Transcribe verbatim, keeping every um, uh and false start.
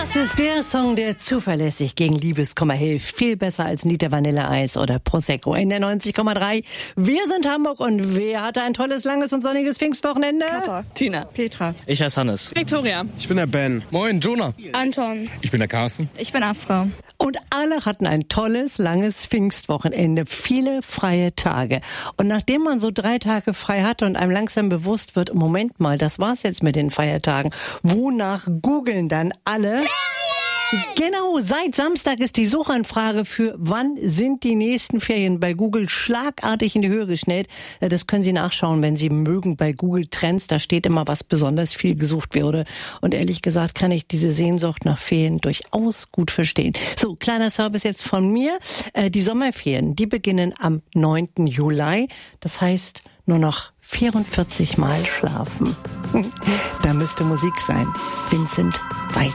Das ist der Song, der zuverlässig gegen Liebeskummer hilft. Viel besser als Niter Vanilleeis oder Prosecco in der neunzig Komma drei. Wir sind Hamburg und wer hatte ein tolles, langes und sonniges Pfingstwochenende? Katha. Tina. Petra. Ich heiße Hannes. Victoria. Ich bin der Ben. Moin, Jonah. Anton. Ich bin der Carsten. Ich bin Astra. Und alle hatten ein tolles, langes Pfingstwochenende, viele freie Tage. Und nachdem man so drei Tage frei hatte und einem langsam bewusst wird, Moment mal, das war's jetzt mit den Feiertagen, wonach googeln dann alle? Genau, seit Samstag ist die Suchanfrage für wann sind die nächsten Ferien bei Google schlagartig in die Höhe geschnellt. Das können Sie nachschauen, wenn Sie mögen, bei Google Trends. Da steht immer, was besonders viel gesucht wurde. Und ehrlich gesagt kann ich diese Sehnsucht nach Ferien durchaus gut verstehen. So, kleiner Service jetzt von mir. Die Sommerferien, die beginnen am neunten Juli. Das heißt, nur noch vierundvierzig Mal schlafen. Da müsste Musik sein. Vincent Weiss.